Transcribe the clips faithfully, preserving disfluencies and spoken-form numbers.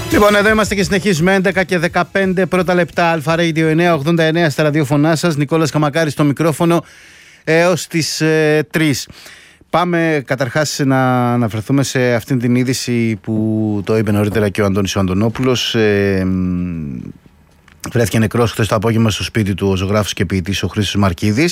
Λοιπόν, εδώ είμαστε και συνεχίζουμε έντεκα και δεκαπέντε πρώτα λεπτά. Αλφα Radio εννιακόσια ογδόντα εννέα στα ραδιόφωνά σας. Νικόλας Καμακάρης στο μικρόφωνο έως τις ε, τρεις. Πάμε καταρχάς να αναφερθούμε σε αυτήν την είδηση που το είπε νωρίτερα και ο Αντώνης ο Αντωνόπουλος. Ε, βρέθηκε νεκρός χθες το απόγευμα στο σπίτι του ο ζωγράφος και ποιητής ο Χρήστος Μαρκίδης.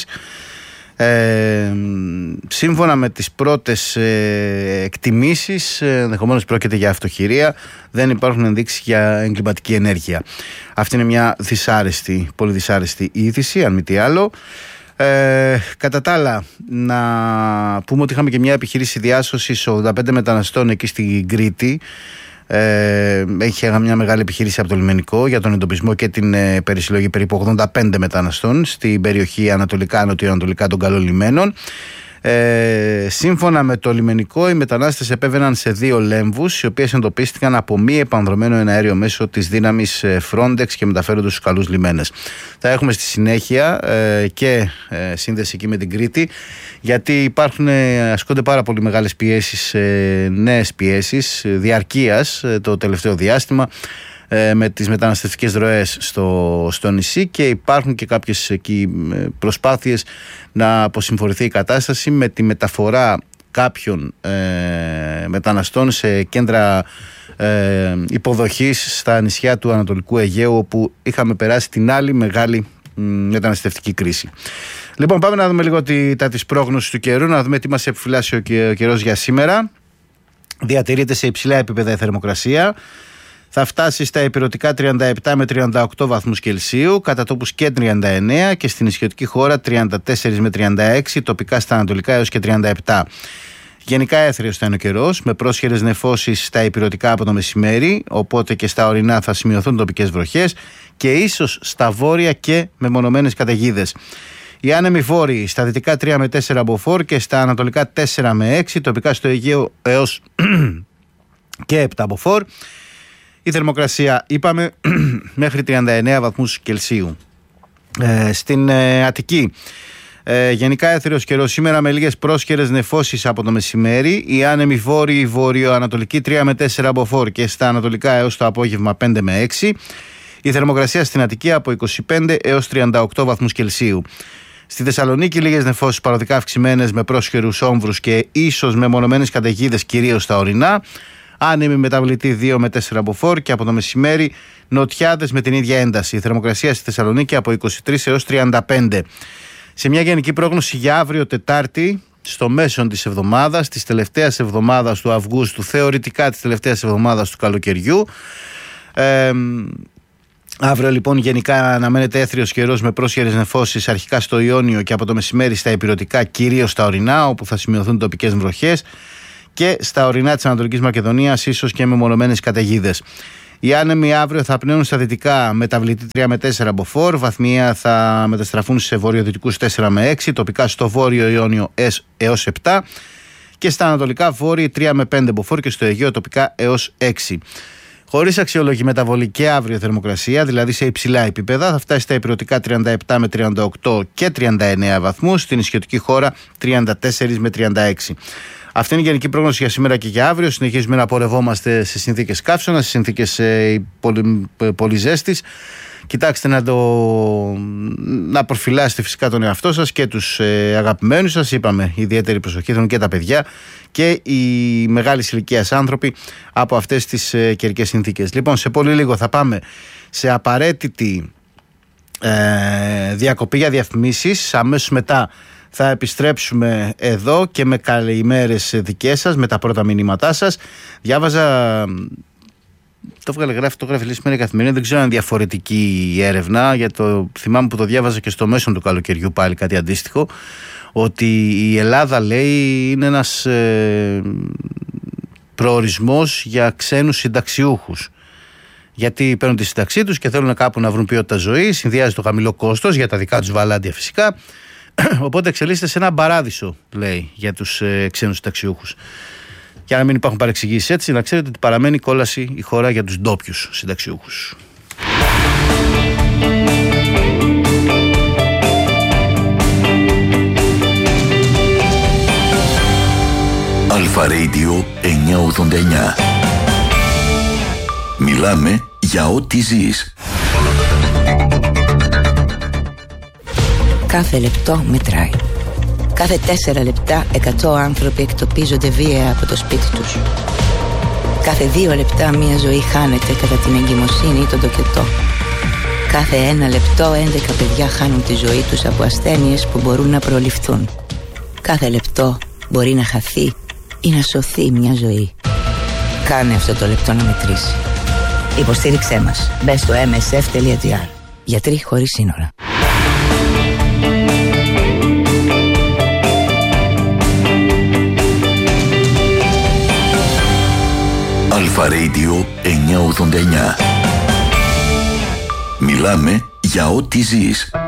Ε, σύμφωνα με τις πρώτες ε, εκτιμήσεις, ενδεχομένως πρόκειται για αυτοχειρία, δεν υπάρχουν ενδείξεις για εγκληματική ενέργεια. Αυτή είναι μια δυσάρεστη, πολύ δυσάρεστη είδηση, αν μη τι άλλο. Ε, κατά τα άλλα, να πούμε ότι είχαμε και μια επιχείρηση διάσωσης ογδόντα πέντε μεταναστών εκεί στην Κρήτη. Ε, έχει μια μεγάλη επιχείρηση από το λιμενικό για τον εντοπισμό και την ε, περισυλλογή περίπου ογδόντα πέντε μεταναστών στην περιοχή ανατολικά, νοτιοανατολικά των Καλών Λιμένων. Ε, σύμφωνα με το λιμενικό, οι μετανάστες επέβαιναν σε δύο λέμβους, οι οποίες εντοπίστηκαν από μη επανδρωμένο εναέριο μέσω της δύναμης Frontex και μεταφέρονται στους καλούς λιμένες. Θα έχουμε στη συνέχεια ε, και ε, σύνδεση εκεί με την Κρήτη, γιατί υπάρχουν, ε, ασκούνται πάρα πολύ μεγάλες πιέσεις, ε, νέες πιέσεις ε, διαρκείας ε, το τελευταίο διάστημα ε, με τις μεταναστευτικές ροές στο, στο νησί, και υπάρχουν και κάποιες εκεί προσπάθειες να αποσυμφορηθεί η κατάσταση με τη μεταφορά κάποιων ε, μεταναστών σε κέντρα ε, υποδοχής στα νησιά του Ανατολικού Αιγαίου, όπου είχαμε περάσει την άλλη μεγάλη μ, μεταναστευτική κρίση. Λοιπόν, πάμε να δούμε λίγο τη, τα της πρόγνωσης του καιρού, να δούμε τι μας επιφυλάσσει ο, ο καιρός για σήμερα. Διατηρείται σε υψηλά επίπεδα η θερμοκρασία. Θα φτάσει στα ηπειρωτικά τριάντα επτά με τριάντα οκτώ βαθμούς Κελσίου, κατά τόπους και τριάντα εννέα, και στην νησιωτική χώρα τριάντα τέσσερα με τριάντα έξι, τοπικά στα ανατολικά έως και τριάντα επτά. Γενικά έθριος θα είναι ο καιρός, με πρόσχερες νεφώσεις στα ηπειρωτικά από το μεσημέρι, οπότε και στα ορεινά θα σημειωθούν τοπικές βροχές και ίσως στα βόρεια και μεμονωμένες καταιγίδες. Οι άνεμοι βόρειοι στα δυτικά τρία με τέσσερα μποφόρ και στα ανατολικά τέσσερα με έξι, τοπικά στο Αιγαίο έως και επτά μποφόρ. Η θερμοκρασία, είπαμε, μέχρι τριάντα εννέα βαθμούς Κελσίου. Ε, στην ε, Αττική, ε, γενικά έθριος καιρός σήμερα με λίγες πρόσχερες νεφώσεις από το μεσημέρι. Οι άνεμοι βόρειοι βορειοανατολικοί τρία με τέσσερα μποφόρ και στα ανατολικά έως το απόγευμα πέντε με έξι. Η θερμοκρασία στην Αττική από είκοσι πέντε έως τριάντα οκτώ βαθμούς Κελσίου. Στη Θεσσαλονίκη λίγες νεφώσεις παροδικά αυξημένες με πρόσχερους όμβρους και ίσως με μονομένες καταιγίδες κυρίως στα ορεινά. Άνεμη μεταβλητή δύο με τέσσερα μποφόρ και από το μεσημέρι νοτιάδες με την ίδια ένταση. Η θερμοκρασία στη Θεσσαλονίκη από είκοσι τρία έως τριάντα πέντε. Σε μια γενική πρόγνωση για αύριο Τετάρτη, στο μέσον της εβδομάδας, της τελευταίας εβδομάδας του Αυγούστου, θεωρητικά της τελευταίας εβδομάδας του καλοκαιριού. Ε, Αύριο λοιπόν γενικά αναμένεται έθριος καιρός με πρόσχερες νεφώσεις αρχικά στο Ιόνιο και από το μεσημέρι στα ηπειρωτικά, κυρίως στα ορεινά, όπου θα σημειωθούν τοπικές βροχές, και στα ορεινά της Ανατολικής Μακεδονίας ίσως και με μονομένες καταιγίδες. Οι άνεμοι αύριο θα πνέουν στα δυτικά μεταβλητή τρία με τέσσερα μποφόρ, βαθμία θα μεταστραφούν σε βορειοδυτικούς τέσσερα με έξι, τοπικά στο βόρειο Ιόνιο έως επτά, και στα ανατολικά βόρειοι τρία με πέντε μποφόρ και στο Αιγαίο τοπικά έως έξι. Χωρίς αξιολόγη μεταβολή και αύριο θερμοκρασία, δηλαδή σε υψηλά επίπεδα, θα φτάσει στα ηπειρωτικά τριάντα επτά με τριάντα οκτώ και τριάντα εννέα βαθμούς, στην νησιωτική χώρα τριάντα τέσσερα με τριάντα έξι. Αυτή είναι η γενική πρόγνωση για σήμερα και για αύριο. Συνεχίζουμε να πορευόμαστε σε συνθήκες καύσωνα, σε συνθήκες ε, πολυ, πολυζέστης. Κοιτάξτε να, το, να προφυλάσετε φυσικά τον εαυτό σας και τους ε, αγαπημένους σας. Είπαμε, ιδιαίτερη προσοχή θέλουν και τα παιδιά και οι μεγάλης ηλικίας άνθρωποι από αυτές τις ε, καιρικές συνθήκες. Λοιπόν, σε πολύ λίγο θα πάμε σε απαραίτητη ε, διακοπή για διαφημίσεις. Αμέσως μετά θα επιστρέψουμε εδώ και με καλημέρες δικές σας, με τα πρώτα μηνύματά σας. Διάβαζα, το βγάλε γράφει, το γράφει σήμερα καθημερινή, δεν ξέρω αν είναι διαφορετική η έρευνα, για το, θυμάμαι που το διάβαζα και στο μέσον του καλοκαιριού πάλι κάτι αντίστοιχο, ότι η Ελλάδα, λέει, είναι ένας ε, προορισμός για ξένους συνταξιούχους. Γιατί παίρνουν τη σύνταξή τους και θέλουν κάπου να βρουν ποιότητα ζωής, συνδυάζει το χαμηλό κόστος για τα δικά τους βαλάντια φυσικά. Οπότε εξελίσσεται σε ένα παράδεισο, λέει, για τους ε, ξένους συνταξιούχους. Για να μην υπάρχουν παρεξηγήσεις, έτσι, να ξέρετε ότι παραμένει κόλαση η χώρα για τους ντόπιους συνταξιούχους. Αλφα Radio εννιακόσια ογδόντα εννέα. Μιλάμε για ό,τι ζεις. Κάθε λεπτό μετράει. Κάθε τέσσερα λεπτά εκατό άνθρωποι εκτοπίζονται βία από το σπίτι τους. Κάθε δύο λεπτά μία ζωή χάνεται κατά την εγκυμοσύνη ή τον τοκετό. Κάθε ένα λεπτό έντεκα παιδιά χάνουν τη ζωή τους από ασθένειες που μπορούν να προληφθούν. Κάθε λεπτό μπορεί να χαθεί ή να σωθεί μια ζωή. Κάνε αυτό το λεπτό να μετρήσει. Υποστήριξέ μας. Μπες στο εμ ες εφ τελεία τζι άρ. Γιατροί χωρίς σύνορα. Αλφα Radio εννιακόσια ογδόντα εννιά. Μιλάμε για ό,τι ζεις.